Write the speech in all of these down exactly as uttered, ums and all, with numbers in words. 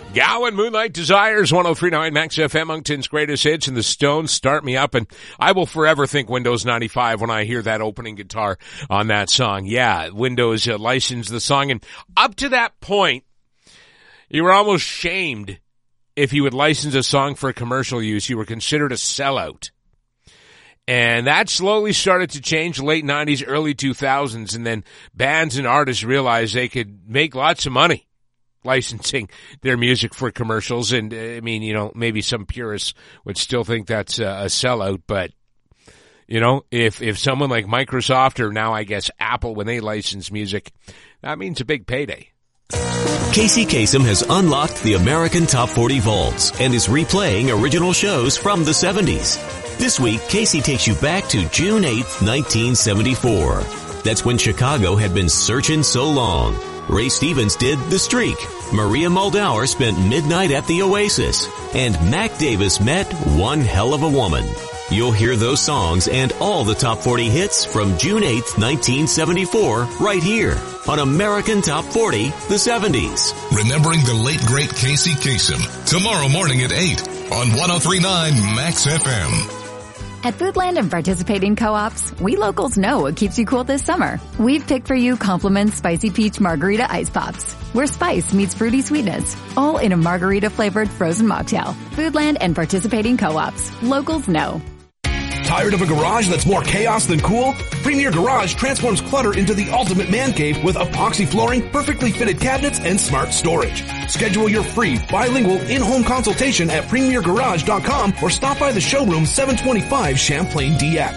Gowan, Moonlight Desires, one oh three point nine Max F M, Moncton's greatest hits, and the Stones, Start Me Up. And I will forever think Windows ninety-five when I hear that opening guitar on that song. Yeah, Windows uh, licensed the song. And up to that point, you were almost shamed if you would license a song for commercial use. You were considered a sellout. And that slowly started to change late nineties, early two thousands. And then bands and artists realized they could make lots of money licensing their music for commercials. And uh, I mean, you know, maybe some purists would still think that's uh, a sellout, but you know, if, if someone like Microsoft or now I guess Apple, when they license music, that means a big payday. Casey Kasem has unlocked the American Top forty vaults and is replaying original shows from the seventies. This week, Casey takes you back to June eighth, nineteen seventy-four. That's when Chicago had been searching so long. Ray Stevens did The Streak. Maria Muldaur spent midnight at the Oasis. And Mac Davis met One Hell of a Woman. You'll hear those songs and all the top forty hits from June eighth, nineteen seventy-four right here on American Top forty, the seventies. Remembering the late great Casey Kasem tomorrow morning at eight on one oh three point nine Max F M. At Foodland and participating co-ops, we locals know what keeps you cool this summer. We've picked for you Compliment Spicy Peach Margarita Ice Pops, where spice meets fruity sweetness, all in a margarita-flavored frozen mocktail. Foodland and participating co-ops. Locals know. Tired of a garage that's more chaos than cool? Premier Garage transforms clutter into the ultimate man cave with epoxy flooring, perfectly fitted cabinets, and smart storage. Schedule your free bilingual in-home consultation at premier garage dot com or stop by the showroom seven twenty-five Champlain Dieppe.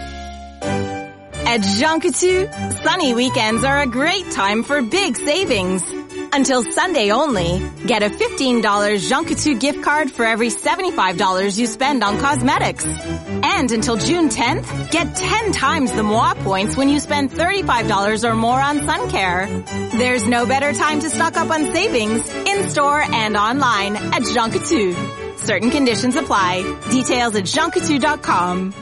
At Jean Coutu, sunny weekends are a great time for big savings. Until Sunday only, get a fifteen dollars Jean Coutu gift card for every seventy-five dollars you spend on cosmetics. And until June tenth, get ten times the Moi points when you spend thirty-five dollars or more on sun care. There's no better time to stock up on savings, in-store and online at Jean Coutu. Certain conditions apply. Details at jean coutu dot com.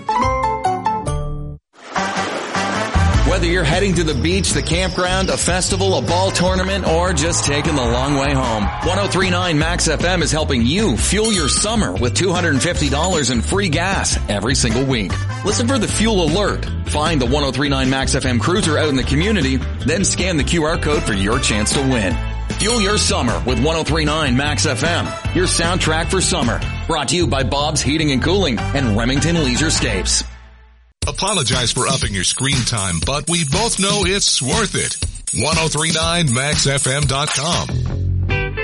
Whether you're heading to the beach, the campground, a festival, a ball tournament, or just taking the long way home, one oh three point nine Max F M is helping you fuel your summer with two hundred fifty dollars in free gas every single week. Listen for the fuel alert. Find the one oh three point nine Max F M cruiser out in the community, then scan the Q R code for your chance to win. Fuel your summer with one oh three point nine Max F M, your soundtrack for summer. Brought to you by Bob's Heating and Cooling and Remington Leisurescapes. Apologize for upping your screen time, but we both know it's worth it. one oh three point nine max f m dot com.